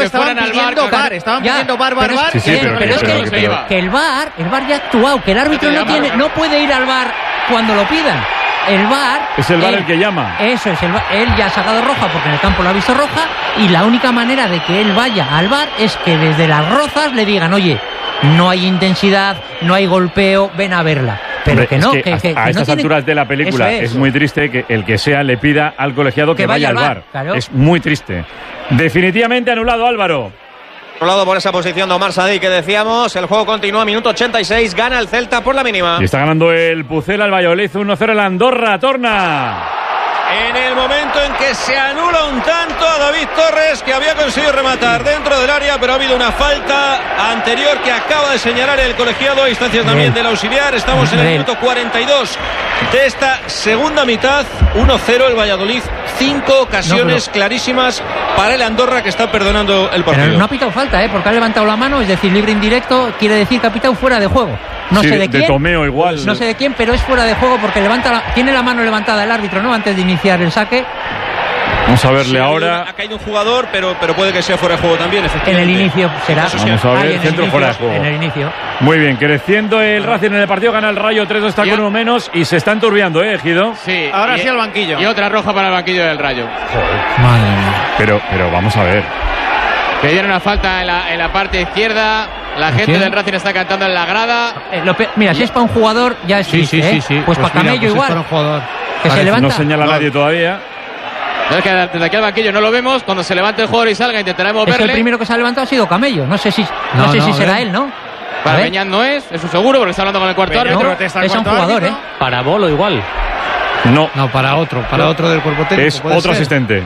estaban pidiendo VAR. Estaban pidiendo VAR. Sí, pero es que el VAR ya ha actuado, que el árbitro no puede ir al VAR cuando lo pidan. El VAR... Es el VAR el que llama. Eso es, él ya ha sacado roja porque en el campo lo ha visto roja, y la única manera de que él vaya al VAR es que desde las rozas le digan, oye, no hay intensidad, no hay golpeo, ven a verla. Pero hombre, que a estas alturas de la película es muy triste que el que sea le pida al colegiado que vaya al VAR. Claro. Es muy triste. Definitivamente anulado, Álvaro. Anulado por esa posición de Omar Sadik que decíamos. El juego continúa, minuto 86. Gana el Celta por la mínima. Y está ganando el Pucela, el Valladolid 1-0 el Andorra. Torna. En el momento en que se anula un tanto a David Torres, que había conseguido rematar dentro del área, pero ha habido una falta anterior que acaba de señalar el colegiado a instancias también del auxiliar. Estamos en el minuto 42 de esta segunda mitad. 1-0 el Valladolid. 5 ocasiones clarísimas para el Andorra, que está perdonando el partido. Pero no ha pitado falta, porque ha levantado la mano, es decir, libre indirecto, quiere decir que ha pitado fuera de juego. No sé de quién. De Tomeo igual. No sé de quién, pero es fuera de juego porque tiene la mano levantada el árbitro, ¿no? Antes de iniciar el saque. Vamos a verle ahora. Ha caído un jugador, pero puede que sea fuera de juego también, efectivamente. En el inicio será. Vamos a ver, centro fuera de juego. En el inicio. Muy bien, creciendo el Racing en el partido, gana el Rayo 3-2, está con uno menos y se está enturbiando, Ejido. Sí. Ahora sí al banquillo. Y otra roja para el banquillo del Rayo. Joder. Madre mía. Pero vamos a ver. Que dieron una falta en la parte izquierda. La gente del Racing está cantando en la grada. Mira, si es para un jugador ya es triste, sí. Pues para Camello igual. Para un jugador. Que se levanta. No señala a nadie todavía. Es que desde aquí al banquillo no lo vemos. Cuando se levante el jugador y salga intentaremos verle. Es que el primero que se ha levantado ha sido Camello. No sé si será él, ¿no? Para Beñat no es, eso seguro, porque está hablando con el cuarto árbitro. Es un jugador, Para Bolo igual. No, para otro del cuerpo técnico. Es otro asistente.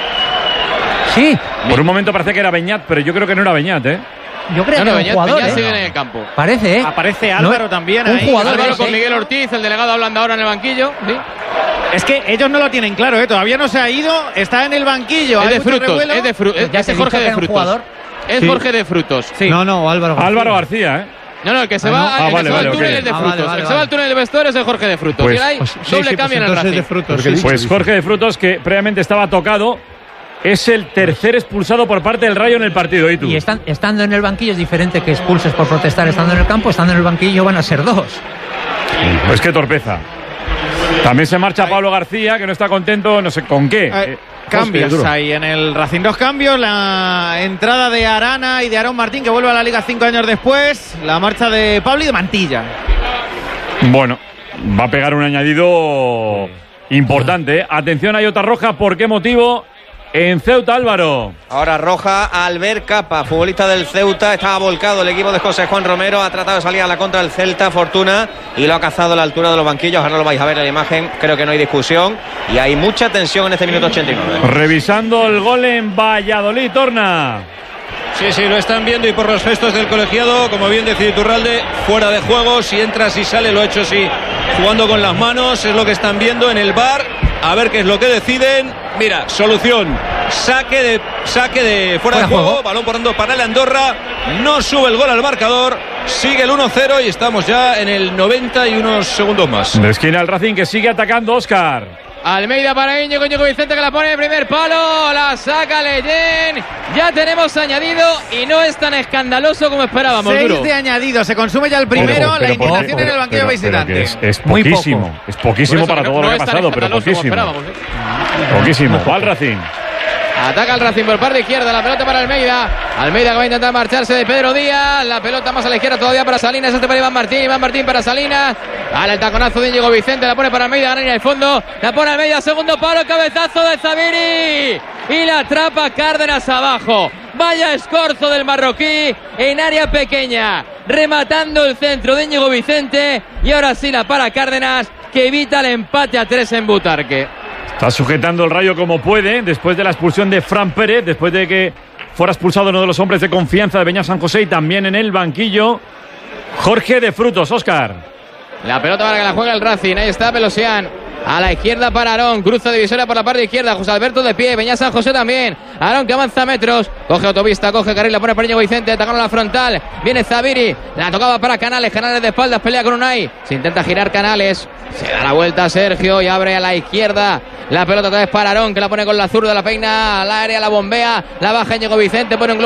Sí. Por un momento parecía que era Beñat, pero yo creo que no era Beñat, Yo creo que era un jugador, Beñat sigue en el campo. Parece, Aparece Álvaro también un ahí. Jugador Álvaro con Miguel Ortiz, el delegado hablando ahora en el banquillo. ¿Sí? Es que ellos no lo tienen claro, todavía no se ha ido, está en el banquillo. Es de Frutos, es Jorge de Frutos. Es Jorge de Frutos. Sí. No, Álvaro García, No, el que se va al túnel es de Frutos. El que se va al túnel de vestuario es de Jorge de Frutos. Pues, y hay doble cambio en el Racing. Pues Jorge de Frutos, que previamente estaba tocado, es el tercer expulsado por parte del Rayo en el partido. ¿Y tú? Y estando en el banquillo es diferente que expulses por protestar estando en el campo. Estando en el banquillo van a ser 2. Pues qué torpeza. También se marcha Pablo García, que no está contento, no sé con qué. Cambios ahí en el Racing. 2 cambios, la entrada de Arana y de Aarón Martín, que vuelve a la Liga 5 años después, la marcha de Pablo y de Mantilla. Bueno, va a pegar un añadido importante. Atención, hay otra roja. ¿Por qué motivo? En Ceuta, Álvaro. Ahora roja a Albert Capa, futbolista del Ceuta. Estaba volcado el equipo de José Juan Romero. Ha tratado de salir a la contra del Celta, Fortuna, y lo ha cazado a la altura de los banquillos. Ahora lo vais a ver en la imagen. Creo que no hay discusión. Y hay mucha tensión en este minuto 89. Revisando el gol en Valladolid, Torna. Sí, lo están viendo, y por los gestos del colegiado, como bien decía Iturralde, fuera de juego. Si entra, si sale, lo ha hecho así, jugando con las manos. Es lo que están viendo en el VAR. A ver qué es lo que deciden. Mira, solución. Saque de fuera de juego. Balón por dando para el Andorra. No sube el gol al marcador. Sigue el 1-0 y estamos ya en el 90 y unos segundos más. De esquina al Racing, que sigue atacando, Óscar. Almeida para Íñigo Vicente, que la pone en el primer palo. La saca Leyen. Ya tenemos añadido y no es tan escandaloso como esperábamos. 6 de añadido. Se consume ya el primero. La inclinación en el banquillo visitante. Es poquísimo. Es poquísimo para todo lo que ha pasado, pero poquísimo. Poquísimo. Va al Racing. Ataca el Racing por parte izquierda, la pelota para Almeida. Almeida que va a intentar marcharse de Pedro Díaz. La pelota más a la izquierda todavía para Salinas. Este para Iván Martín para Salinas. Al el taconazo de Íñigo Vicente, la pone para Almeida, gana en el fondo. La pone Almeida, segundo palo, cabezazo de Zabiri. Y la atrapa Cárdenas abajo. Vaya escorzo del marroquí en área pequeña. Rematando el centro de Íñigo Vicente. Y ahora sí la para Cárdenas, que evita el empate a 3 en Butarque. Está sujetando el Rayo como puede, después de la expulsión de Fran Pérez, después de que fuera expulsado uno de los hombres de confianza de Beñat San José, y también en el banquillo Jorge de Frutos. Óscar. La pelota para que la juega el Racing. Ahí está Pelosian. A la izquierda para Aarón. Cruza divisoria por la parte izquierda. José Alberto de pie. Beñat San José también. Aarón que avanza metros. Coge autopista, coge carril. La pone para Íñigo Vicente. Atacando la frontal. Viene Zabiri. La tocaba para Canales. Canales de espaldas. Pelea con Unai. Se intenta girar Canales. Se da la vuelta a Sergio y abre a la izquierda. La pelota otra vez para Aarón, que la pone con la zurda. La peina al área. La bombea. La baja Íñigo Vicente. Pone un